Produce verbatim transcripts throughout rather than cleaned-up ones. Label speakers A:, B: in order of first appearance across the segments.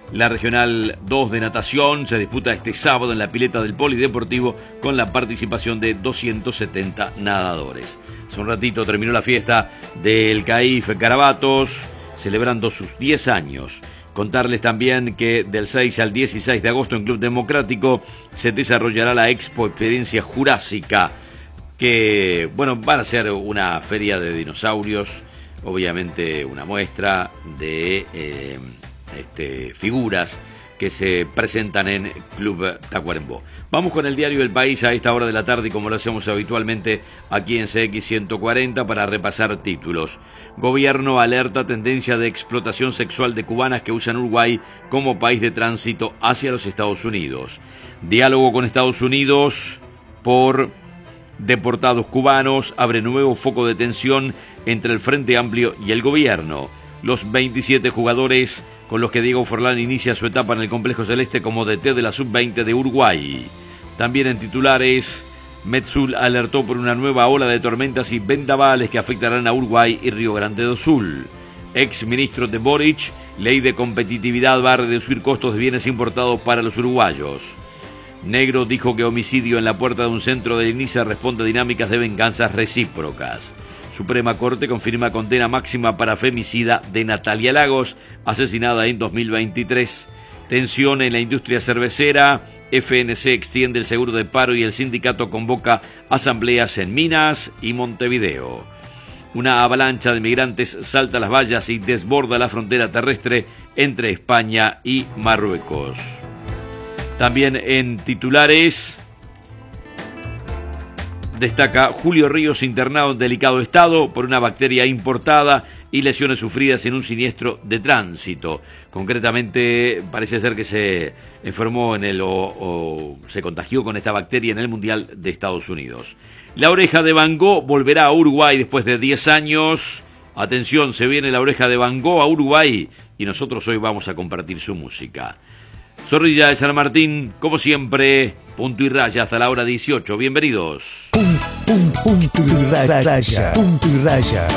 A: La Regional dos de natación se disputa este sábado en la pileta del Polideportivo con la participación de doscientos setenta nadadores. Hace un ratito terminó la fiesta del C A I F Carabatos, celebrando sus diez años. Contarles también que del seis al dieciséis de agosto en Club Democrático se desarrollará la Expo Experiencia Jurásica, que, bueno, van a ser una feria de dinosaurios, obviamente una muestra de eh, este, figuras que se presentan en Club Tacuarembó. Vamos con el diario El País a esta hora de la tarde, como lo hacemos habitualmente aquí en C X ciento cuarenta, para repasar títulos. Gobierno alerta tendencia de explotación sexual de cubanas que usan Uruguay como país de tránsito hacia los Estados Unidos. Diálogo con Estados Unidos por deportados cubanos abre nuevo foco de tensión entre el Frente Amplio y el gobierno. Los veintisiete jugadores con los que Diego Forlán inicia su etapa en el Complejo Celeste como D T de la sub veinte de Uruguay. También en titulares, Metsul alertó por una nueva ola de tormentas y vendavales que afectarán a Uruguay y Río Grande do Sul. Ex ministro de Boric, ley de competitividad va a reducir costos de bienes importados para los uruguayos. Negro dijo que homicidio en la puerta de un centro de Niza responde a dinámicas de venganzas recíprocas. Suprema Corte confirma condena máxima para femicida de Natalia Lagos, asesinada en dos mil veintitrés. Tensión en la industria cervecera. F N C extiende el seguro de paro y el sindicato convoca asambleas en Minas y Montevideo. Una avalancha de migrantes salta las vallas y desborda la frontera terrestre entre España y Marruecos. También en titulares destaca Julio Ríos internado en delicado estado por una bacteria importada y lesiones sufridas en un siniestro de tránsito. Concretamente, parece ser que se enfermó en el o, o se contagió con esta bacteria en el Mundial de Estados Unidos. La Oreja de Van Gogh volverá a Uruguay después de diez años. Atención, se viene La Oreja de Van Gogh a Uruguay y nosotros hoy vamos a compartir su música. Zorrilla de San Martín, como siempre, punto y raya hasta la hora dieciocho. Bienvenidos.
B: Pum, pum, punto y raya, punto y raya.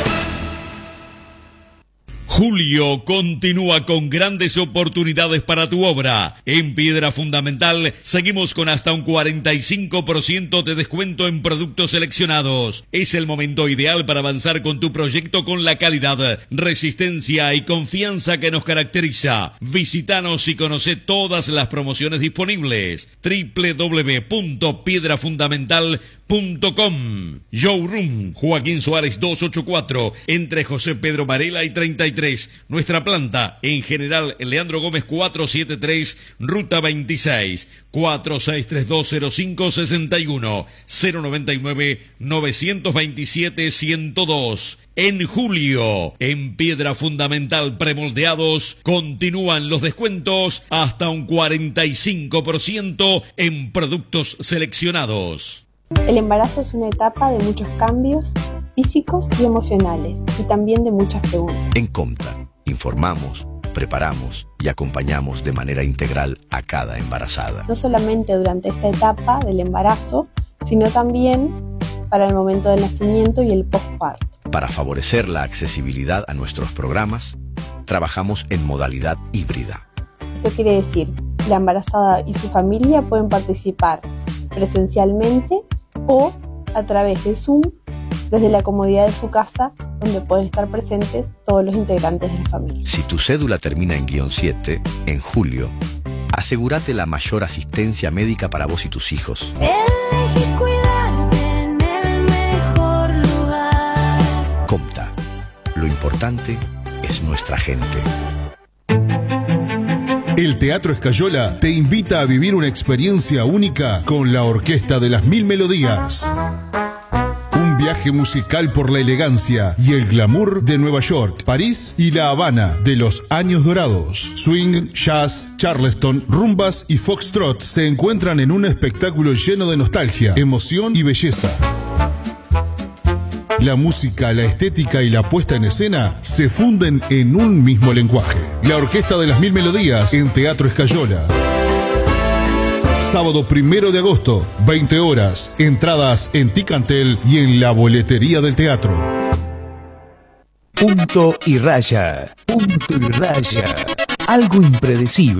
C: Julio continúa con grandes oportunidades para tu obra. En Piedra Fundamental seguimos con hasta un cuarenta y cinco por ciento de descuento en productos seleccionados. Es el momento ideal para avanzar con tu proyecto con la calidad, resistencia y confianza que nos caracteriza. Visítanos y conoce todas las promociones disponibles. doble u doble u doble u punto piedra fundamental punto com. Showroom Joaquín Suárez doscientos ochenta y cuatro, entre José Pedro Varela y treinta y tres. Nuestra planta en General Leandro Gómez cuatrocientos setenta y tres, Ruta veintiséis, cuatro seis tres dos cero cinco seis uno, cero noventa y nueve, novecientos veintisiete, ciento dos. En julio, en Piedra Fundamental Premoldeados, continúan los descuentos hasta un cuarenta y cinco por ciento en productos seleccionados.
D: El embarazo es una etapa de muchos cambios físicos y emocionales, y también de muchas preguntas.
B: En Comta, informamos, preparamos y acompañamos de manera integral a cada embarazada.
D: No solamente durante esta etapa del embarazo, sino también para el momento del nacimiento y el posparto.
B: Para favorecer la accesibilidad a nuestros programas, trabajamos en modalidad híbrida.
D: Esto quiere decir, la embarazada y su familia pueden participar presencialmente o a través de Zoom, desde la comodidad de su casa, donde pueden estar presentes todos los integrantes de la familia.
B: Si tu cédula termina en guión siete, en julio, asegúrate la mayor asistencia médica para vos y tus hijos.
E: Elegí cuidarte en el mejor lugar.
B: Comta, lo importante es nuestra gente.
F: El Teatro Escayola te invita a vivir una experiencia única con la Orquesta de las Mil Melodías. Un viaje musical por la elegancia y el glamour de Nueva York, París y La Habana de los años dorados. Swing, jazz, charleston, rumbas y foxtrot se encuentran en un espectáculo lleno de nostalgia, emoción y belleza. La música, la estética y la puesta en escena se funden en un mismo lenguaje. La Orquesta de las Mil Melodías en Teatro Escayola. Sábado primero de agosto, veinte horas. Entradas en Ticantel y en la boletería del teatro.
B: Punto y raya. Punto y raya. Algo impredecible.